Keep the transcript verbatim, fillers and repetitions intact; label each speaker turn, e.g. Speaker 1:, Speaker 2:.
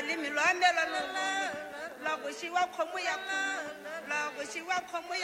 Speaker 1: le milwamela no la go shiwa khomo ya la go shiwa khomo